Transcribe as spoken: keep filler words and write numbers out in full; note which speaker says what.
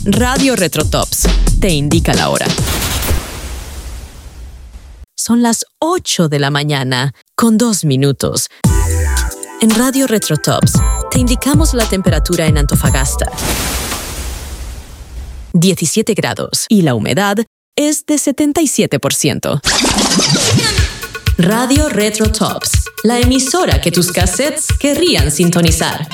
Speaker 1: Radio Retrotops te indica la hora. Son las ocho de la mañana, con dos minutos. En Radio Retrotops te indicamos la temperatura en Antofagasta. diecisiete grados y la humedad es de setenta y siete por ciento. Radio Retrotops, la emisora que tus cassettes querrían sintonizar.